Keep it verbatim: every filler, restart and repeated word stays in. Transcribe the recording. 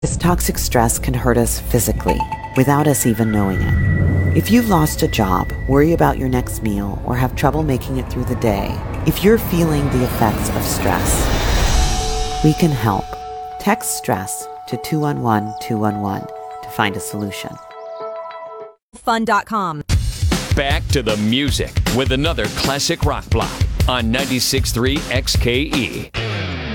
This toxic stress can hurt us physically without us even knowing it. If you've lost a job, worry about your next meal, or have trouble making it through the day, if you're feeling the effects of stress, we can help. Text STRESS to two one one two one one to find a solution. Fun dot com. Back to the music with another classic rock block on ninety-six point three X K E.